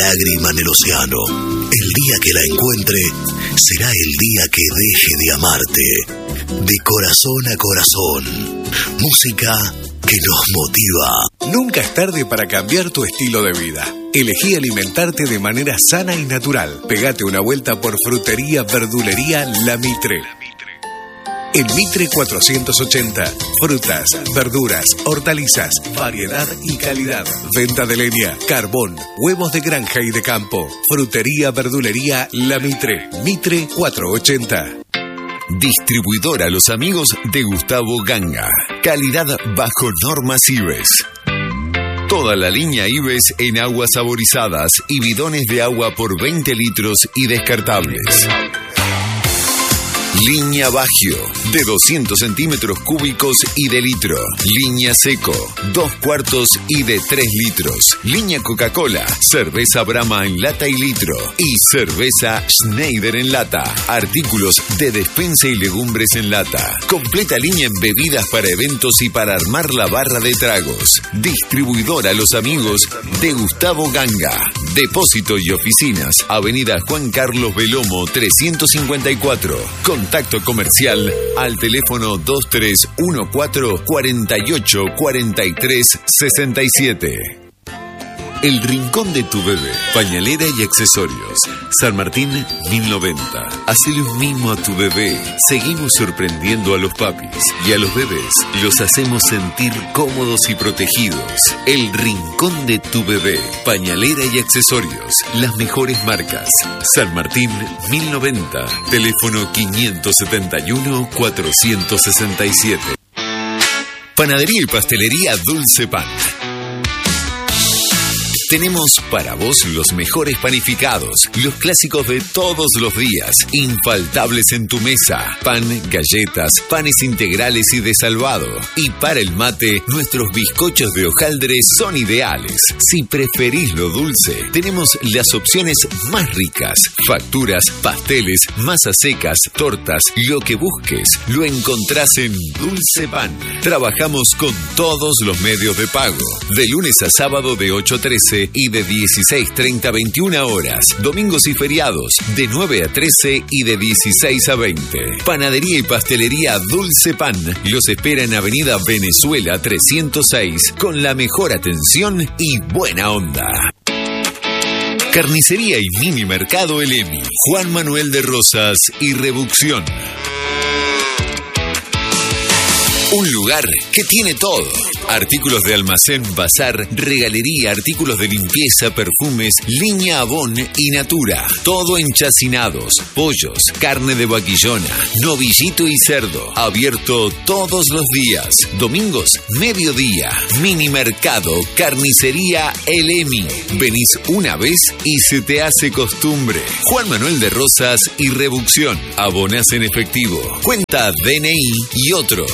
lágrima en el océano. El día que la encuentre será el día que deje de amarte. De corazón a corazón. Música que nos motiva. Nunca es tarde para cambiar tu estilo de vida. Elegí alimentarte de manera sana y natural. Pegate una vuelta por Frutería Verdulería La Mitre. En Mitre 480, frutas, verduras, hortalizas, variedad y calidad. Venta de leña, carbón, huevos de granja y de campo. Frutería Verdulería La Mitre, Mitre 480. Distribuidora Los Amigos de Gustavo Ganga. Calidad bajo normas IBES. Toda la línea IBES en aguas saborizadas y bidones de agua por 20 litros y descartables. Línea Bagio, de 200 centímetros cúbicos y de litro. Línea Seco, 2 cuartos y de 3 litros. Línea Coca-Cola, cerveza Brahma en lata y litro. Y cerveza Schneider en lata. Artículos de despensa y legumbres en lata. Completa línea en bebidas para eventos y para armar la barra de tragos. Distribuidora Los Amigos de Gustavo Ganga. Depósito y oficinas, Avenida Juan Carlos Belomo 354. Contacto comercial al teléfono 2314 48 43 67. El Rincón de tu Bebé, pañalera y accesorios. San Martín 1090. Hacele un mimo a tu bebé. Seguimos sorprendiendo a los papis y a los bebés los hacemos sentir cómodos y protegidos. El Rincón de tu Bebé, pañalera y accesorios. Las mejores marcas. San Martín 1090. Teléfono 571 467. Panadería y pastelería Dulce Pan. Tenemos para vos los mejores panificados, los clásicos de todos los días, infaltables en tu mesa, pan, galletas, panes integrales y de salvado. Y para el mate, nuestros bizcochos de hojaldre son ideales. Si preferís lo dulce, tenemos las opciones más ricas, facturas, pasteles, masas secas, tortas, lo que busques, lo encontrás en Dulce Pan. Trabajamos con todos los medios de pago, de lunes a sábado de 8 a 13 y de 16:30 a 21 horas. Domingos y feriados de 9 a 13 y de 16 a 20. Panadería y pastelería Dulce Pan los espera en Avenida Venezuela 306 con la mejor atención y buena onda. Carnicería y mini mercado El Emi, Juan Manuel de Rosas y Rebucción. Un lugar que tiene todo. Artículos de almacén, bazar, regalería, artículos de limpieza, perfumes, línea Avon y Natura. Todo en chacinados, pollos, carne de vaquillona, novillito y cerdo. Abierto todos los días. Domingos, mediodía. Mini mercado, carnicería El Emi. Venís una vez y se te hace costumbre. Juan Manuel de Rosas y Rebucción. Abonás en efectivo. Cuenta DNI y otros.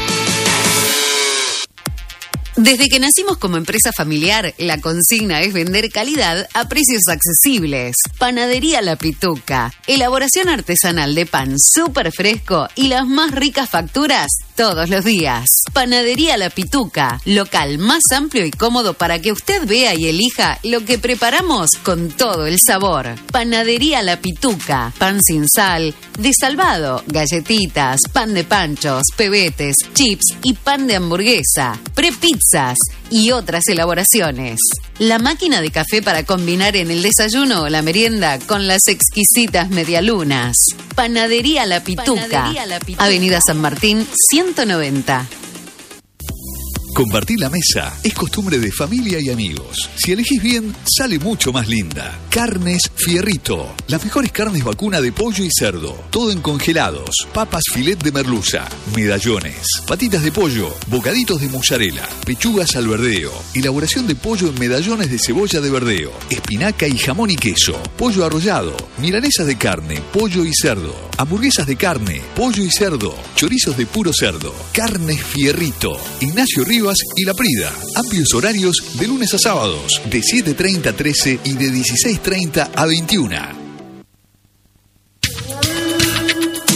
Desde que nacimos como empresa familiar, la consigna es vender calidad a precios accesibles. Panadería La Pituca. Elaboración artesanal de pan súper fresco y las más ricas facturas todos los días. Panadería La Pituca. Local más amplio y cómodo para que usted vea y elija lo que preparamos con todo el sabor. Panadería La Pituca. Pan sin sal, de salvado, galletitas, pan de panchos, pebetes, chips y pan de hamburguesa. Prepizza y otras elaboraciones. La máquina de café para combinar en el desayuno o la merienda con las exquisitas medialunas. Panadería La Pituca. Avenida San Martín 190. Compartir la mesa es costumbre de familia y amigos. Si elegís bien, sale mucho más linda. Carnes Fierrito. Las mejores carnes vacuna de pollo y cerdo. Todo en congelados. Papas filet de merluza. Medallones. Patitas de pollo. Bocaditos de mozzarella. Pechugas al verdeo. Elaboración de pollo en medallones de cebolla de verdeo. Espinaca y jamón y queso. Pollo arrollado. Milanesas de carne, pollo y cerdo. Hamburguesas de carne, pollo y cerdo. Chorizos de puro cerdo. Carnes Fierrito. Ignacio Rivas y La Prida. Amplios horarios de lunes a sábados, de 7:30 a 13 y de 16:30 a 21.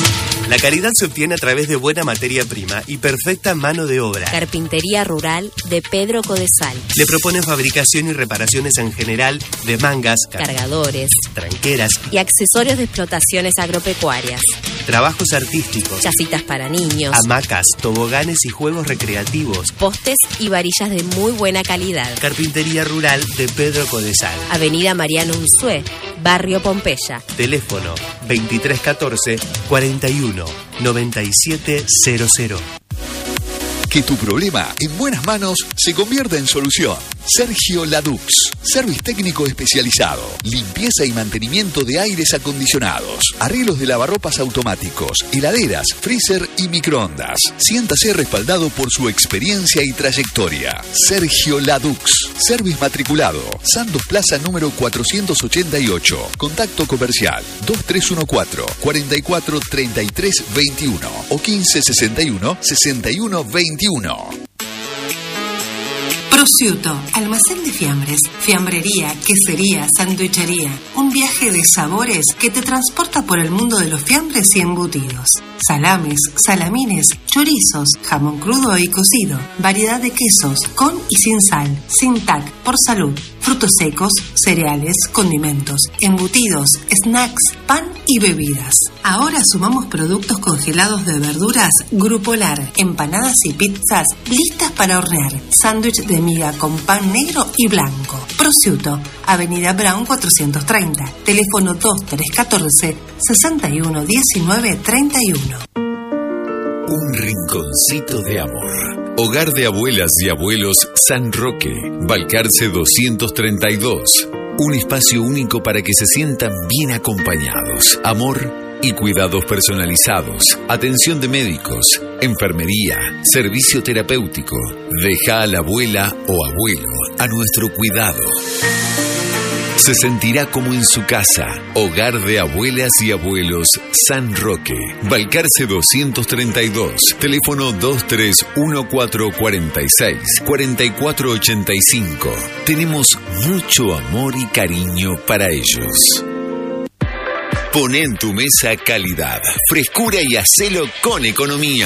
La calidad se obtiene a través de buena materia prima y perfecta mano de obra. Carpintería Rural de Pedro Codesal. Le propone fabricación y reparaciones en general de mangas, cargadores, tranqueras y accesorios de explotaciones agropecuarias. Trabajos artísticos, chacitas para niños, hamacas, toboganes y juegos recreativos, postes y varillas de muy buena calidad. Carpintería Rural de Pedro Codesal. Avenida Mariano Unzué, Barrio Pompeya. Teléfono 2314 41 9700. Que tu problema en buenas manos se convierta en solución. Sergio Ladux, service técnico especializado, limpieza y mantenimiento de aires acondicionados, arreglos de lavarropas automáticos, heladeras, freezer y microondas. Siéntase respaldado por su experiencia y trayectoria. Sergio Ladux, service matriculado, Santos Plaza número 488, contacto comercial 2314 44 33 21 o 1561 61 21. Prosciutto, almacén de fiambres, fiambrería, quesería, sanduichería. Un viaje de sabores que te transporta por el mundo de los fiambres y embutidos. Salames, salamines, chorizos, jamón crudo y cocido. Variedad de quesos, con y sin sal, sin TAC, por salud. Frutos secos, cereales, condimentos, embutidos, snacks, pan y bebidas. Ahora sumamos productos congelados de verduras Grupo Lar, empanadas y pizzas listas para hornear. Sándwich de miga con pan negro y blanco. Prosciutto, Avenida Brown 430. Teléfono 2314 61 19 31. Un rinconcito de amor. Hogar de Abuelas y Abuelos San Roque, Balcarce 232. Un espacio único para que se sientan bien acompañados. Amor y cuidados personalizados. Atención de médicos, enfermería, servicio terapéutico. Deja a la abuela o abuelo a nuestro cuidado. Se sentirá como en su casa. Hogar de Abuelas y Abuelos San Roque, Balcarce 232. Teléfono 231446 4485. Tenemos mucho amor y cariño para ellos. Pon en tu mesa calidad, frescura y hacelo con economía.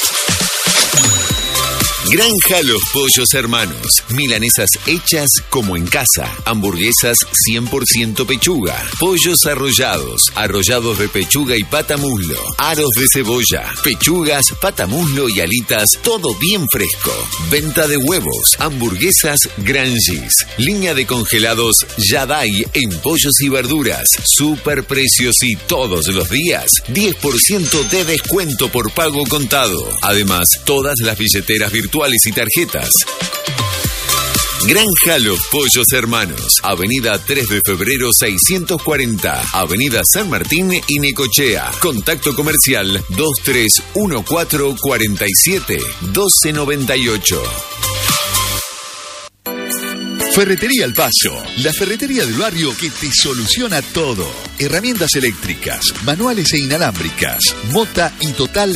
Granja Los Pollos Hermanos. Milanesas hechas como en casa. Hamburguesas 100% pechuga. Pollos arrollados. Arrollados de pechuga y pata muslo. Aros de cebolla. Pechugas, pata muslo y alitas. Todo bien fresco. Venta de huevos. Hamburguesas Grangis. Línea de congelados Yadai en pollos y verduras. Super precios y todos los días 10% de descuento por pago contado. Además, todas las billeteras virtuales y tarjetas. Granja Los Pollos Hermanos, Avenida 3 de Febrero 640, Avenida San Martín y Necochea. Contacto comercial 2314 47 1298. Ferretería El Paso, la ferretería del barrio que te soluciona todo. Herramientas eléctricas, manuales e inalámbricas, Mota y Total